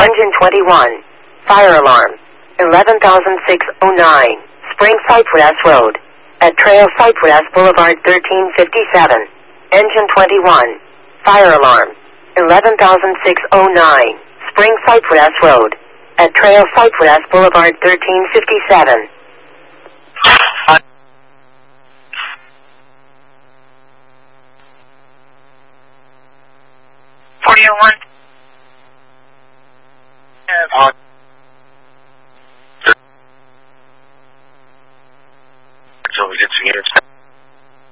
Engine 21. Fire alarm. 11,609. Spring Cypress Road. At Trail Cypress Boulevard 1357. Engine 21. Fire alarm. 11,609. Spring Cypress Road. At Trail Cypress Boulevard 1357. 4001.